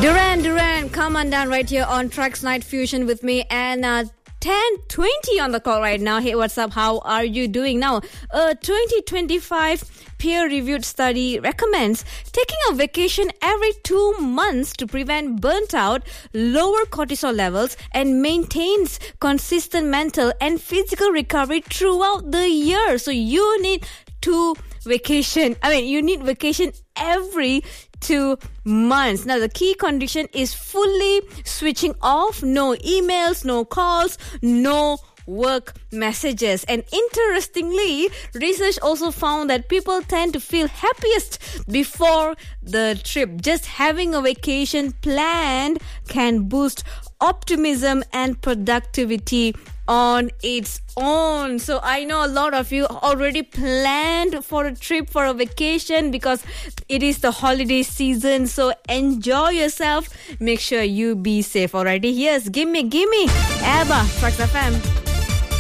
Duran, come on down right here on Tracks Night Fusion with me and 10:20 on the call right now. Hey, what's up? How are you doing? Now, a 2025 peer-reviewed study recommends taking a vacation every 2 months to prevent burnt out, lower cortisol levels, and maintains consistent mental and physical recovery throughout the year. So you need you need vacation every 2 months. Now, the key condition is fully switching off, no emails, no calls, no work messages. And interestingly, research also found that people tend to feel happiest before the trip. Just having a vacation planned can boost optimism and productivity on its own. So I know a lot of you already planned for a trip, for a vacation, because it is the holiday season. So enjoy yourself. Make sure you be safe. Alrighty, here's Gimme ABBA, Tracks FM.